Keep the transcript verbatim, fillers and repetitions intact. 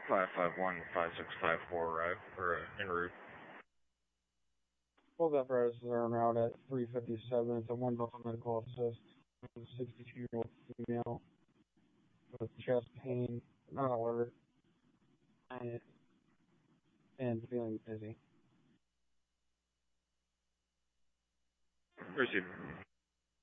five five one, five six five four arrive, or uh, en route. Both apparatus are en route at three fifty-seven. It's a one dollar medical assist. sixty-two-year-old female with chest pain, not alert, and, and feeling dizzy. Received.